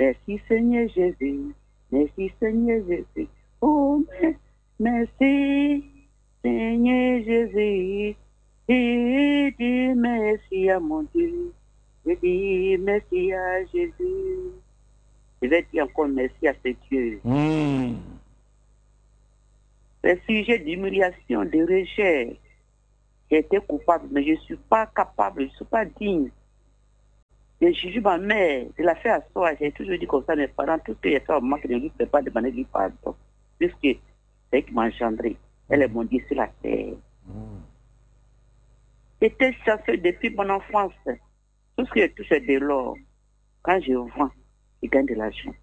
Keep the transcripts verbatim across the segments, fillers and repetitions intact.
Merci Seigneur Jésus. Merci Seigneur Jésus. Oh, merci Seigneur Jésus. Et dis merci à mon Dieu. Je dis merci à Jésus. Je vais dire encore merci à ce Dieu. Mm. Le sujet d'humiliation, de rejet. J'ai été coupable, mais je ne suis pas capable, je ne suis pas digne. J'ai jugé ma mère, je l'ai fait à soi, j'ai toujours dit comme ça à mes parents, tout ce que j'ai fait au moment que je ne lui fais pas demander lui pardon. Puisque c'est elle qui m'a engendré. Elle est mon Dieu sur la terre. Mm. J'étais chanceux depuis mon enfance. Tout ce que je touche de l'or. Quand je vends, je gagne de l'argent.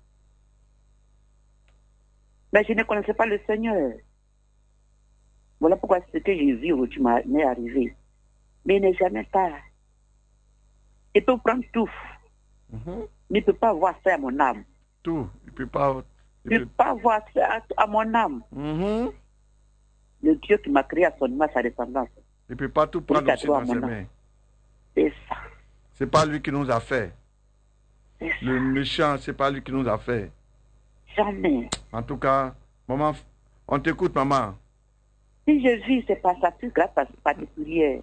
Mais je ne connaissais pas le Seigneur. Voilà pourquoi ce que j'ai vu aujourd'hui m'est arrivé. Mais il n'est jamais tard. Il peut prendre tout. Mm-hmm. Mais il ne peut pas avoir ça à mon âme. Tout. Il ne peut pas. Il ne peut pas avoir ça à, à mon âme. Mm-hmm. Le Dieu qui m'a créé à son image, sa descendance. Il ne peut pas tout prendre aussi dans ses mains. C'est ça. C'est pas lui qui nous a fait. C'est Le ça. méchant, c'est pas lui qui nous a fait. Jamais. En tout cas, maman, on t'écoute, maman. Si je vis, c'est pas sa plus grâce particulière.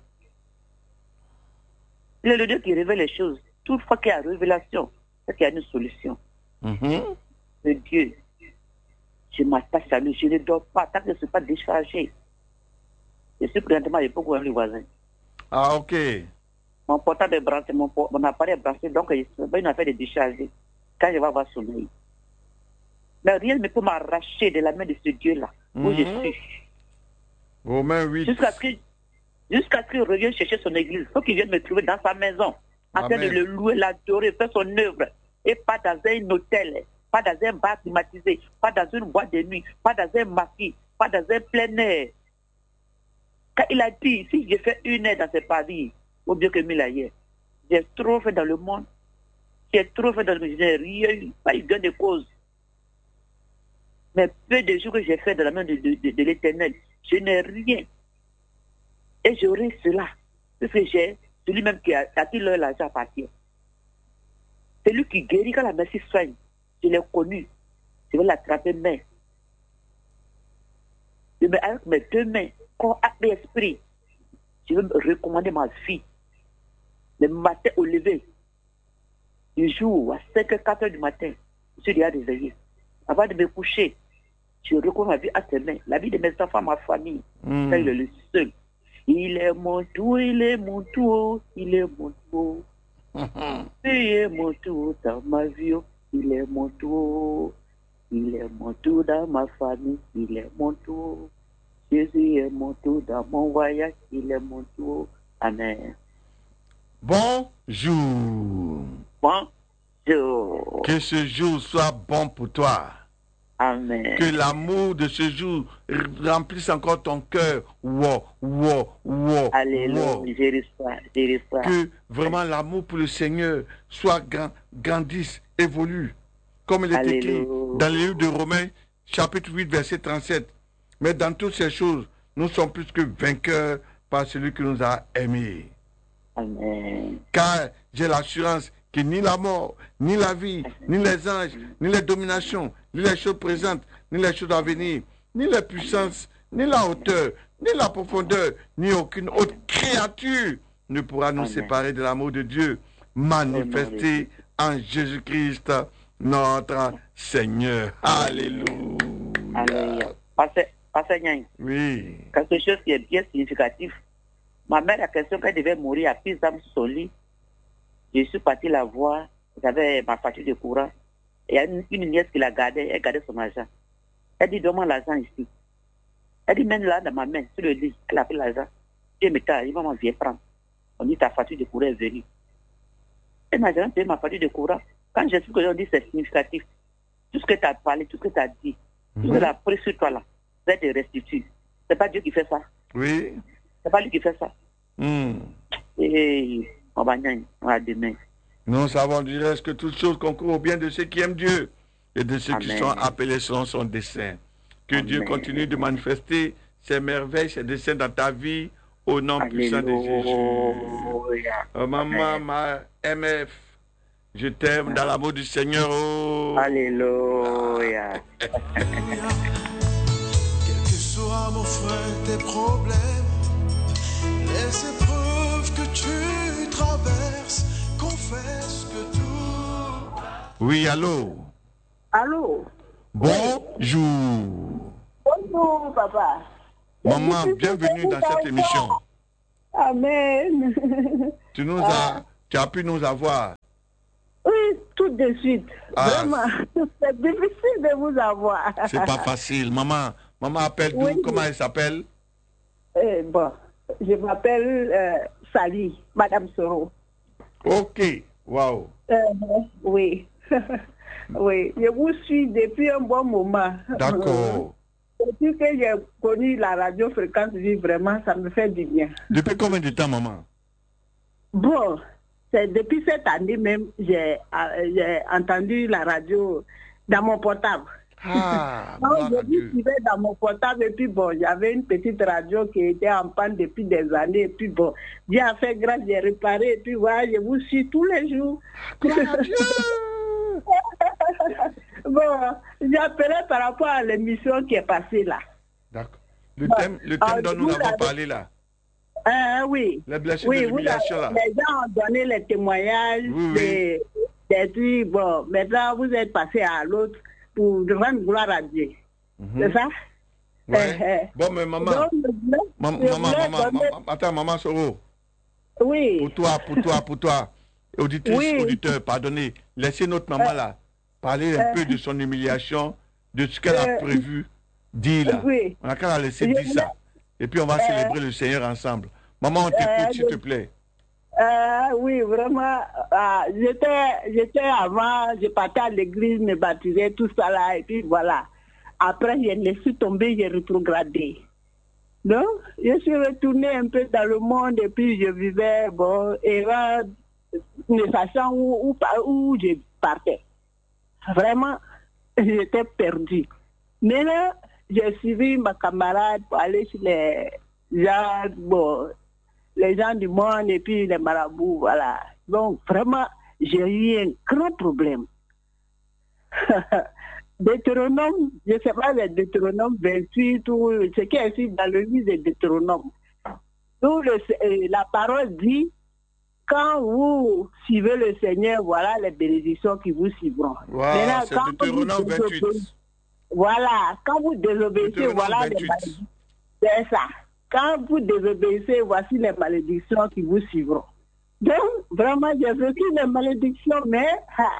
Il est le Dieu qui révèle les choses. Toutefois qu'il y a révélation, c'est qu'il y a une solution. Mm-hmm. Le Dieu, je m'attache à lui, je ne dors pas tant que je ne suis pas déchargé. Je suis présentement avec beaucoup de voisins. Ah, ok. Mon portable est branché, mon, mon appareil est branché, donc c'est pas une affaire de décharger. Quand je vais avoir sommeil. Mais rien ne peut m'arracher de la main de ce Dieu-là, où Mm-hmm. je suis. Romains huit. Jusqu'à ce qu'il jusqu'à ce qu'il revienne chercher son église. Il faut qu'il vienne me trouver dans sa maison, en train de le louer, l'adorer, faire son œuvre. Et pas dans un hôtel, pas dans un bar climatisé, pas dans une boîte de nuit, pas dans un maquis, pas dans un plein air. Quand il a dit, si je fais une heure dans ce paris, au mieux que mille ailleurs, j'ai trop fait dans le monde, j'ai trop fait dans le monde, je n'ai rien eu, pas eu gain de cause. Mais peu de jours que j'ai fait dans la main de, de, de, de l'Éternel, je n'ai rien. Et j'aurai cela. Parce que j'ai celui-même qui a, à qui leur l'argent appartient. C'est lui qui guérit quand la merci soigne. Je l'ai connu. Je vais l'attraper main. Je vais avec mes deux mains, corps, âme et esprit. Je vais me recommander ma vie. Le matin au lever, du jour à cinq heures, quatre heures du matin, je suis déjà réveillé. Avant de me coucher, je recommande ma vie à ses mains, la vie de mes enfants, ma famille. Mm. Car il est le seul. Il est mon tout, il est mon tout, il est mon tout. Il est mon tout dans ma vie, il est mon tout. Il est mon tout dans ma famille, il est mon tout. Jésus est mon tout dans mon voyage, il est mon tout. Amen. Bonjour. Bonjour. Que ce jour soit bon pour toi. Amen. Que l'amour de ce jour remplisse encore ton cœur. Wow, wow, wow. Alléluia. Wow. Je reçois, je reçois. Que vraiment l'amour pour le Seigneur soit grand, grandisse, évolue. Comme il est Alléluia. écrit dans le livre de Romains, chapitre huit, verset trente-sept. Mais dans toutes ces choses, nous sommes plus que vainqueurs par celui qui nous a aimés. Amen. Car j'ai l'assurance que ni la mort, ni la vie, ni les anges, ni les dominations, ni les choses présentes, ni les choses à venir, ni les puissances, ni la hauteur, ni la profondeur, ni aucune autre créature ne pourra nous Amen. séparer de l'amour de Dieu manifesté en Jésus-Christ, notre Seigneur. Alléluia. Alléluia. Pasteur, Pasteur Nyan, Oui. quelque chose qui est bien significatif. Ma mère a question qu'elle devait mourir à prise d'âme sur son lit. Je suis parti la voir. J'avais ma facture de courant. Et il y a une, une nièce qui l'a gardée. Elle gardait son argent. Elle dit, donne-moi l'argent ici. Elle dit, mène là dans ma main, sur le lit. Elle a pris l'argent. Dieu me t'a, il va m'en viens prendre. On dit, ta facture de courant est venue. Elle n'a jamais payé ma facture de courant. Quand j'explique que l'on dit c'est significatif, tout ce que tu as parlé, tout ce que tu as dit, mm-hmm. tout ce que tu as pris sur toi là, ça te restitue. C'est pas Dieu qui fait ça. Oui. C'est pas lui qui fait ça. Mm. Et on va gagner, on va demain. Nous savons du reste que toutes choses concourent au bien de ceux qui aiment Dieu et de ceux Amen. Qui sont appelés selon son dessein. Que Amen. Dieu continue de manifester ses merveilles, ses desseins dans ta vie au nom Alléluia. Puissant de Jésus. Oh, maman, ma M F, Je t'aime dans l'amour du Seigneur. Oh. Alléluia. Alléluia. Quel que soit mon frère tes problèmes, les épreuves que tu traverses, confesse que tout. Oui, allô. Allô. Bonjour. Bonjour, papa. Maman, bienvenue dans cette émission. Amen. Tu nous as, tu as pu nous avoir. Oui, tout de suite. Ah. Vraiment, c'est difficile de vous avoir. C'est pas facile. Maman, maman appelle d'où? Oui. Comment elle s'appelle? Eh, bon, je m'appelle euh, Sally, Madame Soro. Ok. Waouh. Euh, oui. Oui, je vous suis depuis un bon moment. D'accord. Depuis que j'ai connu la radio Fréquence Vie, vraiment, ça me fait du bien. Depuis combien de temps, maman? Bon, c'est depuis cette année même, j'ai euh, j'ai entendu la radio dans mon portable. Ah, Donc, gloire je à vous Dieu. suivais dans mon portable et puis bon, j'avais une petite radio qui était en panne depuis des années et puis bon, Dieu a fait grâce, j'ai réparé et puis voilà, je vous suis tous les jours. Gloire à Dieu. Bon, j'appelais par rapport à l'émission qui est passée là. D'accord. Le Bon, thème, le ah, thème dont nous vous avons l'avez- parlé là. Euh, oui. Les blessures Oui, de vous l'humiliation là. avez- les gens ont donné les témoignages Oui, des, des trucs. Bon, maintenant vous êtes passé à l'autre pour rendre gloire à Dieu. Mhm. C'est ça? Ouais. Eh, eh. Bon, mais maman, Donc, je voulais- maman, je maman, voulais maman, donner- maman, attends, maman Soro. Oui. Pour toi, pour toi, pour toi, auditrice, Oui. auditeur, pardonnez, laissez notre maman là parler un euh, peu de son humiliation, de ce qu'elle a euh, prévu dire là. Oui. On a qu'à la laisser Je dire ça. voulais- Et puis on va Euh, célébrer le Seigneur ensemble. Maman, on t'écoute, euh, s'il te je- plaît. Euh, oui, vraiment. ah, j'étais, j'étais avant, je partais à l'église, me baptisais, tout ça là, et puis voilà. Après, je laissé tomber, j'ai rétrogradé. Donc, je suis retournée un peu dans le monde et puis je vivais, bon, et là, ne sachant où, où, où je partais. Vraiment, j'étais perdue. Mais là, j'ai suivi ma camarade pour aller chez les gens, bon, les gens du monde et puis les marabouts, voilà. Donc, vraiment, j'ai eu un grand problème. Deutéronome, je ne sais pas, le Deutéronome vingt-huit ou ce qui est écrit dans le livre de Deutéronome. Où le, euh, la parole dit, quand vous suivez le Seigneur, voilà les bénédictions qui vous suivront. Wow, Maintenant, c'est quand vous Deutéronome désobéissez- vingt-huit. Voilà, quand vous désobéissez, Deutéronome voilà les vingt-huit. malédictions. C'est ça. Quand vous désobéissez, voici les malédictions qui vous suivront. Donc, vraiment, j'ai vécu les malédictions, mais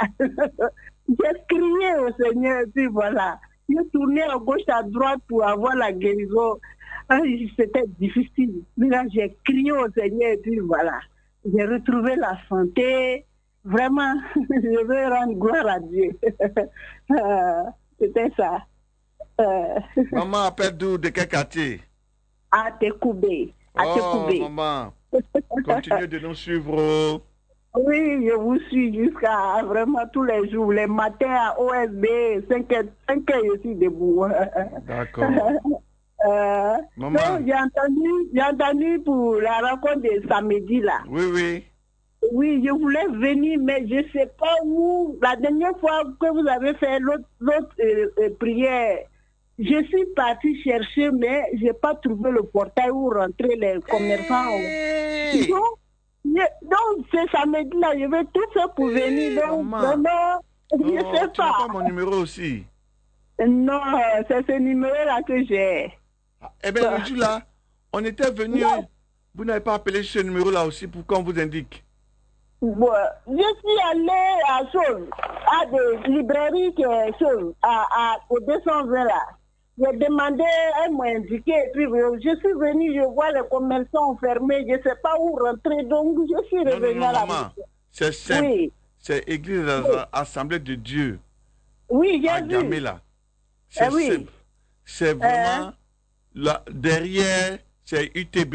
j'ai crié au Seigneur, et puis voilà. J'ai tourné à gauche, à droite pour avoir la guérison. Ah, c'était difficile. Mais là, j'ai crié au Seigneur, et puis voilà. J'ai retrouvé la santé. Vraiment, je veux rendre gloire à Dieu. Euh, C'était ça. Euh, Maman appelle d'où, de quel quartier? à Tekoubé. À Oh, Tekoubé. maman, continuez de nous suivre. oh. Oui, je vous suis jusqu'à vraiment tous les jours. Les matins à O S B, cinq heures, cinq heures, je suis debout. D'accord. Euh, Maman. donc, j'ai entendu, j'ai entendu pour la rencontre de samedi là. Oui, oui. Oui, je voulais venir, mais je ne sais pas où. La dernière fois que vous avez fait l'autre l'autre, euh, euh, prière, je suis partie chercher, mais je n'ai pas trouvé le portail où rentrer les commerçants. Hey! Donc, je- donc, ce samedi-là, je vais tout faire pour venir. Donc, maman. vraiment, je ne Oh, sais tu n'as pas. pas mon numéro aussi. Non, c'est ce numéro-là que j'ai. Ah, eh bien, le jour là, on était venu. Non. Vous n'avez pas appelé ce numéro-là aussi pour qu'on vous indique. Bon, je suis allée à Saul, à des librairies qui est Saul, à, à, au deux cent vingt là. J'ai demandé, elles m'ont indiqué, et puis je suis venue, je vois les commerçants fermés, je ne sais pas où rentrer, donc je suis Non, non, revenue non, à la maman. maison. C'est simple. Oui, C'est Église de Oui. la Assemblée de Dieu oui, à j'ai vu. Gamela. C'est Eh oui. simple. C'est vraiment là, derrière, c'est U T B.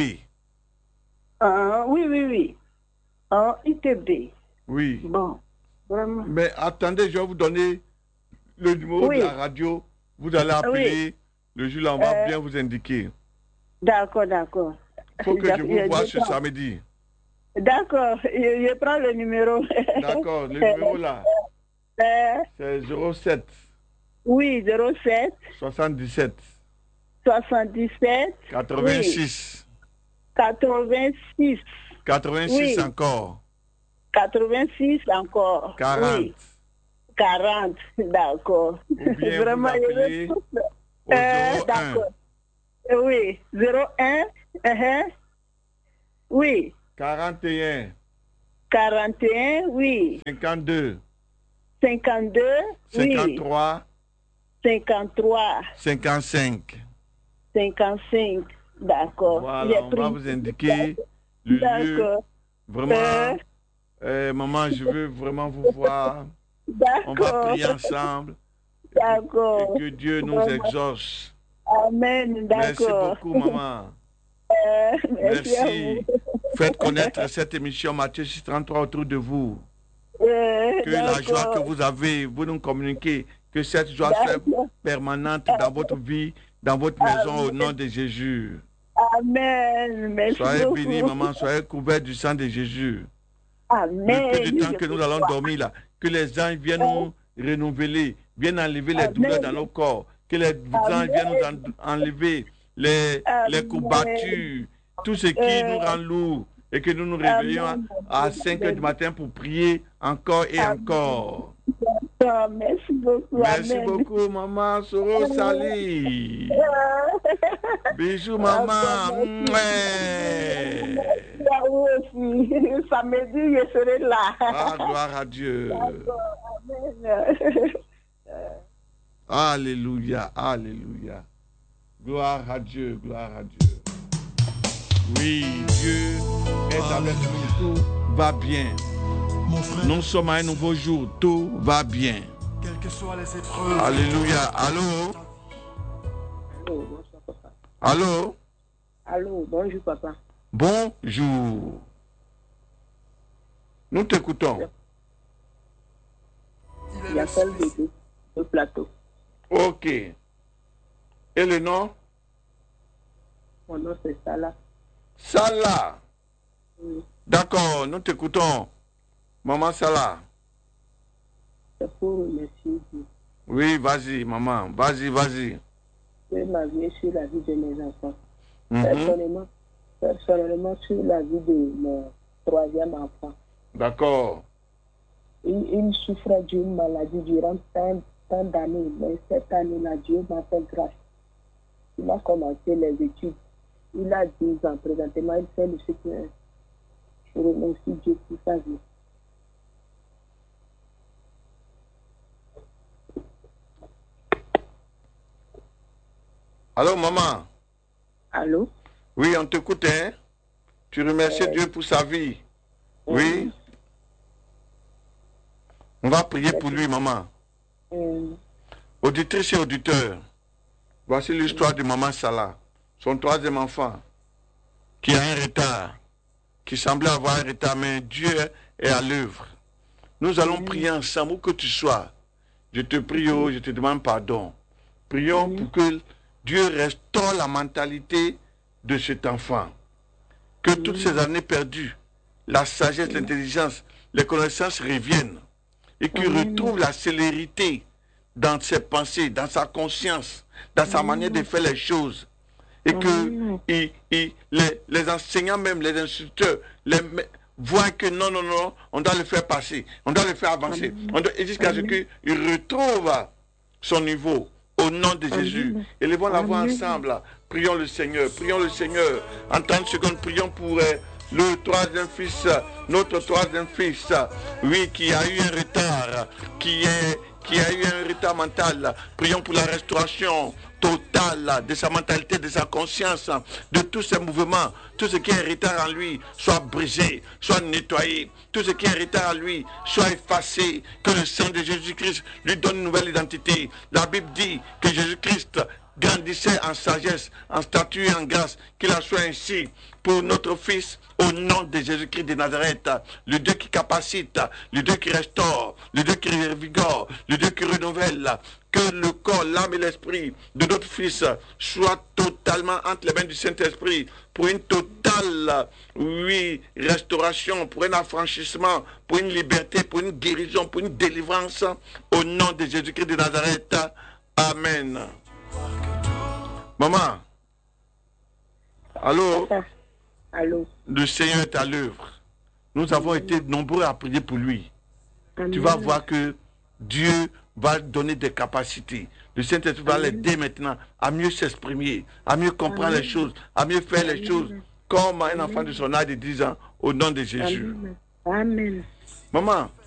Ah, oui, oui, oui. Ah, I T B. Oui. Bon, vraiment. Mais attendez, je vais vous donner le numéro Oui. de la radio. Vous allez appeler. Le jour là, on va Euh, bien vous indiquer. D'accord, d'accord. Il faut que je vous J'ai- voie j'ai ce pas- samedi. D'accord, je, je prends le numéro. D'accord, le numéro là, Euh, c'est zéro sept oui, zéro sept soixante-dix-sept soixante-dix-sept quatre-vingt-six quatre-vingt-six quatre-vingt-six oui. encore quatre-vingt-six encore. quarante. Oui. quarante, d'accord. Ou bien Vraiment, vous appelez je vais... au Euh, zéro un. d'accord. Euh, Oui, zéro un, uh-huh. Oui, quarante et un quarante et un, oui, cinquante-deux cinquante-deux, oui, cinquante-trois cinquante-trois, cinquante-cinq. cinquante-cinq, d'accord. Voilà, J'ai on pris- va vous indiquer le lieu. D'accord, Vraiment, Euh. euh, maman, je veux vraiment vous voir. On va d'accord, prier ensemble. Et que, d'accord. et que Dieu nous Vraiment. exauce. Amen, Merci d'accord. beaucoup, maman. Euh, merci à Merci. vous. Faites connaître cette émission Matthieu six trente-trois autour de vous. Euh, Que la joie que d'accord. vous avez, vous nous communiquez, que cette joie soit D'accord. permanente dans votre vie, dans votre maison, au nom de Jésus. Amen. Merci Soyez beaucoup. bénis, maman, soyez couverts du sang de Jésus. Amen. Le peu de temps Je que nous vous allons crois. dormir là, que les anges viennent nous renouveler, viennent enlever les Amen. douleurs dans nos corps, que les anges viennent nous en- enlever les, les courbatures, tout ce qui Euh, nous rend lourds, et que nous nous réveillons Amen. à cinq heures du matin pour prier encore et Amen. encore. Ah, merci beaucoup. Merci Amen. beaucoup, maman Soro Sali. Bisous, maman. Mouais. Merci à vous aussi. Samedi, je serai là. Ah, gloire à Dieu. D'accord. Amen. Alléluia, alléluia. Gloire à Dieu, gloire à Dieu. Oui, Dieu est avec nous, tout va bien. Mon frère, Nous sommes à un nouveau jour, tout va bien. quelles que soient les épreuves, Alléluia. Allô? Allô, bonsoir, papa. Allô? Allô, bonjour, papa. Bonjour. Nous t'écoutons. il Il y est a le celle de, Fils. de, de plateau. Ok. Et le nom? Mon nom, c'est Salah. Salah. Oui. D'accord, nous t'écoutons. Maman Salah. C'est pour remercier Dieu. Oui, vas-y, maman. Vas-y, vas-y. Dieu m'a vu sur la vie de mes enfants. Mhm. Personnellement, personnellement, sur la vie de mon troisième enfant. D'accord. Il, il souffrait d'une maladie durant tant, tant d'années, mais cette année-là, Dieu m'a fait grâce. Il a commencé les études. Il a dix ans. Présentement, il fait le C P un. Je remercie Dieu pour sa vie. Allô, maman? Allô? Oui, on t'écoute, hein? Tu remercies Dieu pour sa vie. Oui? On va prier pour lui, maman. Euh, Auditrice et auditeur, voici l'histoire de maman Salah, son troisième enfant, qui a un retard, qui semblait avoir un retard, mais Dieu est à l'œuvre. Nous allons prier ensemble, où que tu sois. Je te prie, oh, je te demande pardon. Prions pour que Dieu restaure la mentalité de cet enfant. Que toutes ces années perdues, la sagesse, l'intelligence, les connaissances reviennent. Et qu'il retrouve la célérité dans ses pensées, dans sa conscience, dans sa manière de faire les choses. Et que il, il, les, les enseignants même, les instituteurs, les, voient que non, non, non, on doit le faire passer, on doit le faire avancer. On doit, et jusqu'à ce qu'il retrouve son niveau au nom de Jésus. Élevons la voix ensemble. Prions le Seigneur, prions le Seigneur. En trente secondes, prions pour euh, le troisième fils, notre troisième fils, oui, qui a eu un retard, qui, est, qui a eu un retard mental. Prions pour la restauration totale de sa mentalité, de sa conscience, de tous ses mouvements. Tout ce qui est retard en lui soit brisé, soit nettoyé. Tout ce qui est retard en lui soit effacé. Que le sang de Jésus-Christ lui donne une nouvelle identité. La Bible dit que Jésus-Christ grandissez en sagesse, en statut et en grâce. Qu'il en soit ainsi pour notre Fils, au nom de Jésus-Christ de Nazareth, le Dieu qui capacite, le Dieu qui restaure, le Dieu qui revigore, le Dieu qui renouvelle. Que le corps, l'âme et l'esprit de notre Fils soient totalement entre les mains du Saint-Esprit pour une totale, oui, restauration, pour un affranchissement, pour une liberté, pour une guérison, pour une délivrance, au nom de Jésus-Christ de Nazareth. Amen. Maman. Allô? Allô? Le Seigneur est à l'œuvre. Nous avons été nombreux à prier pour lui. Amen. Tu vas voir que Dieu va donner des capacités. Le Saint-Esprit va l'aider maintenant à mieux s'exprimer, à mieux comprendre Amen. Les choses, à mieux faire Amen. Les choses comme un enfant de son âge de dix ans, au nom de Jésus. Amen. Amen. Maman,